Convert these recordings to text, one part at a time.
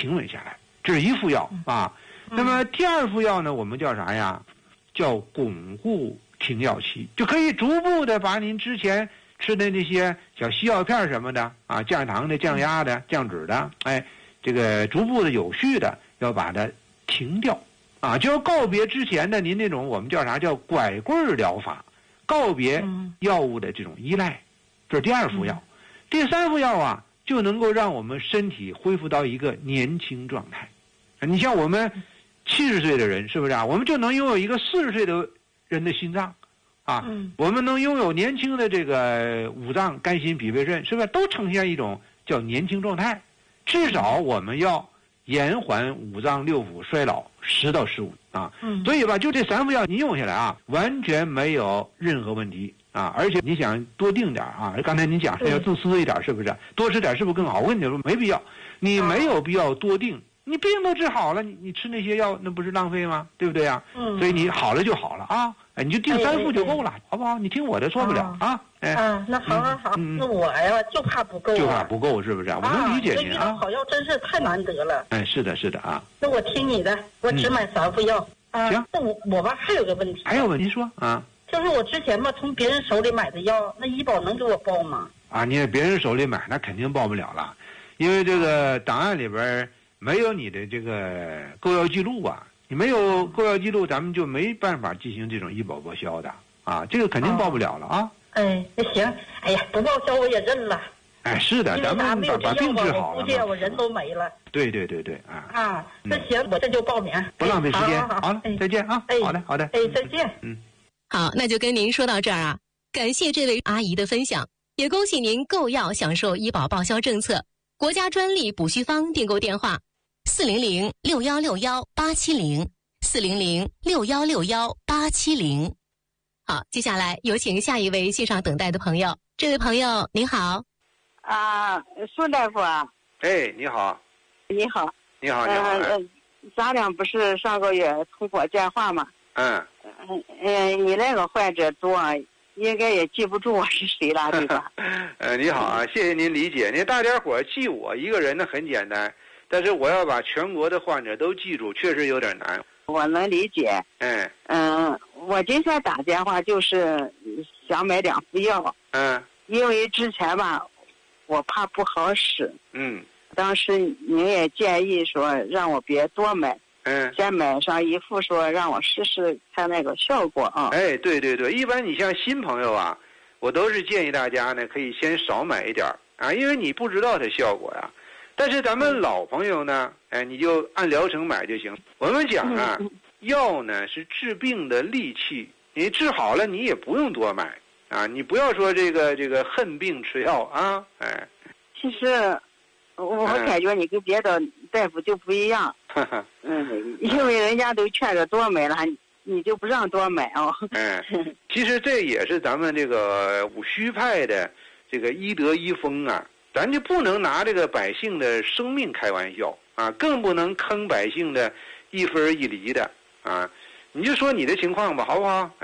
平稳下来。这是一副药啊。那么第二副药呢，我们叫啥呀？叫巩固停药期，就可以逐步的把您之前吃的那些小西药片什么的啊，降糖的、降压的、降脂的，这个逐步的、有序的要把它停掉啊，就要告别之前的您那种我们叫啥叫拐棍疗法，告别药物的这种依赖。这是第二副药。第三副药啊，就能够让我们身体恢复到一个年轻状态。你像我们70岁的人，是不是啊？我们就能拥有一个40岁的人的心脏啊，我们能拥有年轻的这个五脏、肝、心、脾、肺、肾，是不是都呈现一种叫年轻状态？至少我们要延缓五脏六腑衰老10到15啊。所以吧，就这3副药你用下来啊，完全没有任何问题啊。而且你想多定点啊，刚才您讲是要自私一点，是不是？多吃点是不是更好？我跟你说没必要，你没有必要多定。你病都治好了，你吃那些药，那不是浪费吗？对不对呀？所以你好了就好了啊，你就定3副就够了，好不好？你听我的，错不了啊。 那好，那我呀就怕不够， 就怕不够，是不是？我能理解您啊。 这遇到好药真是太难得了。 是的啊。 那我听你的，我只买3副药啊。 行。 那我吧还有个问题。 还有问题说啊？ 就是我之前吧从别人手里买的药，那医保能给我报吗？ 啊，你在别人手里买，那肯定报不了了，因为这个档案里边没有你的这个购药记录啊，你没有购药记录，咱们就没办法进行这种医保报销的啊，这个肯定报不了了啊。 那行，哎呀，不报销我也认了。 是的，咱们把病治好了， 我估计我人都没了。 对啊。 那行，我这就报名， 不浪费时间。好了，再见啊。好的。 再见。 好，那就跟您说到这儿啊，感谢这位阿姨的分享，也恭喜您购药享受医保报销政策。国家专利补虚方订购电话400-6161-870，400-6161-870。好，接下来有请下一位线上等待的朋友。这位朋友您好。 孙大夫啊。 你好。 你好。 你好。 咱俩不是上个月通过电话吗？你那个患者多，应该也记不住我是谁了，对吧？ 你好啊，谢谢您理解。您大家伙记我一个人呢很简单，但是我要把全国的患者都记住，确实有点难。 我能理解。我今天打电话就是想买2副药。因为之前吧，我怕不好使。当时您也建议说让我别多买。先买上1副，说让我试试看那个效果啊。 对，一般你像新朋友啊，我都是建议大家呢可以先少买一点啊，因为你不知道它效果呀。但是咱们老朋友呢，你就按疗程买就行。我们讲啊，药呢是治病的利器，你治好了你也不用多买啊，你不要说这个恨病吃药啊。 其实我感觉你跟别的大夫就不一样。因为人家都劝着多买了，你就不让多买哦。 其实这也是咱们这个五虚派的这个医德医风啊，咱就不能拿这个百姓的生命开玩笑啊，更不能坑百姓的一分一厘的啊。你就说你的情况吧，好不好？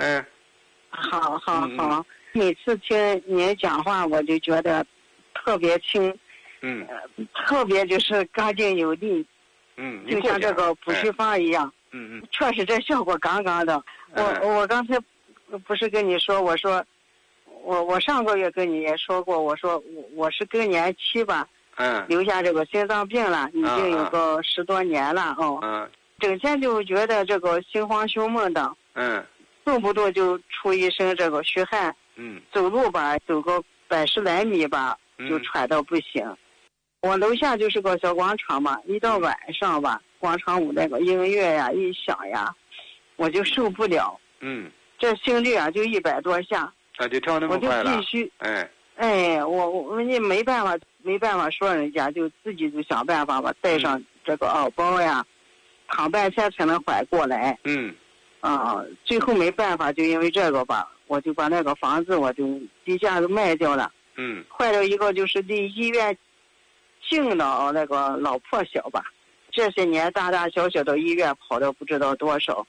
好。每次听您讲话，我就觉得特别轻，特别就是干净有力。就像这个补虚方一样。确实这效果杠杠的。我刚才不是跟你说，我说我上个月跟你也说过，我说我是更年期吧，留下这个心脏病了，已经有个10多年了整天就觉得这个心慌胸闷的，动不动就出一身这个虚汗，走路吧走个100来米吧就喘到不行。我楼下就是个小广场嘛，一到晚上吧，广场舞那个音乐呀一响呀，我就受不了。这心率啊就100多下。 就跳那么快了。 我就必须。我你没办法说人家，就自己就想办法吧，带上这个耳包呀，躺半天才能缓过来。最后没办法，就因为这个吧，我就把那个房子我就低价都卖掉了。换了一个就是离医院近的那个老破小吧，这些年大大小小的医院跑的不知道多少。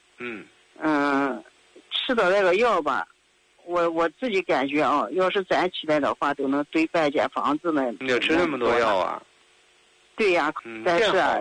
吃的那个药吧，我自己感觉要是攒起来的话，都能堆半间房子呢。 你要吃那么多药啊？ 对呀，但是